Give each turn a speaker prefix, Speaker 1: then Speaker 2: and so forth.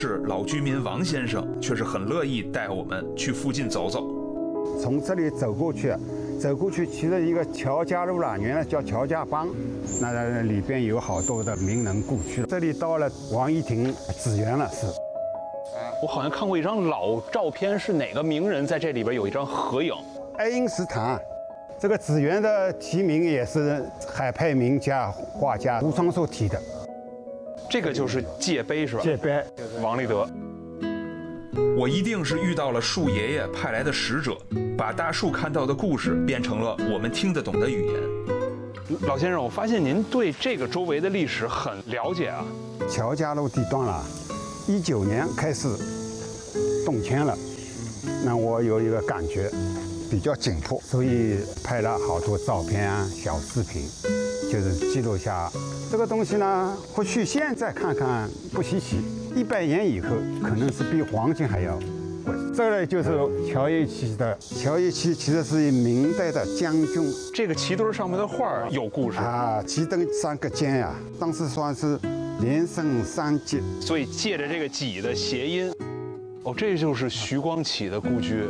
Speaker 1: 是老居民王先生却是很乐意带我们去附近走走。
Speaker 2: 从这里走过去，其实一个乔家路了，原来叫乔家浜，那里边有好多的名人故居。这里到了王一亭紫园了，是。
Speaker 3: 我好像看过一张老照片，是哪个名人在这里边有一张合影？
Speaker 2: 爱因斯坦。这个紫园的题名也是海派名家画家吴双寿题的。
Speaker 3: 这个就是界碑是吧？
Speaker 2: 界碑，
Speaker 3: 王立德。
Speaker 1: 我一定是遇到了树爷爷派来的使者，把大树看到的故事变成了我们听得懂的语言。
Speaker 3: 老先生，我发现您对这个周围的历史很了解啊。
Speaker 2: 乔家路地段了，19年开始动迁了，那我有一个感觉比较紧迫，所以拍了好多照片啊、小视频，就是记录下这个东西呢。或许现在看看不稀奇，100年以后可能是比黄金还要贵。这个就是乔叶旗的，乔叶旗其实是明代的将军。
Speaker 3: 这个旗墩上面的画有故事
Speaker 2: 啊，旗灯3个尖呀，当时算是连升3级，
Speaker 3: 所以借着这个“己”的谐音。哦，这就是徐光启的故居。